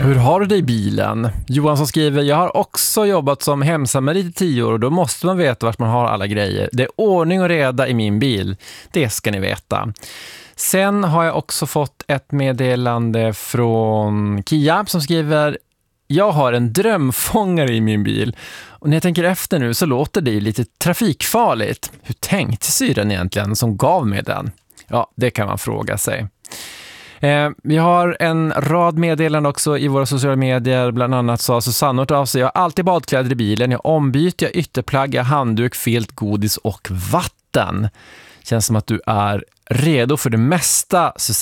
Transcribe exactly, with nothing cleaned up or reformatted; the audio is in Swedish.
Hur har du det i bilen? Johan som skriver, jag har också jobbat som hemsamarit i tio år och då måste man veta vart man har alla grejer. Det är ordning och reda i min bil. Det ska ni veta. Sen har jag också fått ett meddelande från Kia som skriver, jag har en drömfångare i min bil. Och när jag tänker efter nu så låter det ju lite trafikfarligt. Hur tänkte syren egentligen som gav mig den? Ja, det kan man fråga sig. Eh, vi har en rad meddelanden också i våra sociala medier. Bland annat sa Susanne av sig, jag har alltid badkläder i bilen. Jag ombyter, jag ytterplagg, jag handduk, filt, godis och vatten. Känns som att du är redo för det mesta, Susanne.